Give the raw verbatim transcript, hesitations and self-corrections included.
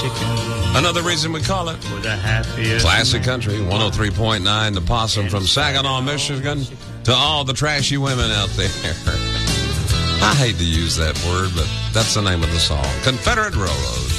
Michigan. Another reason we call it For the happiest Classic man. Country, one oh three point nine, The Possum from Saginaw, Michigan, to all the trashy women out there. I hate to use that word, but that's the name of the song. Confederate Railroad.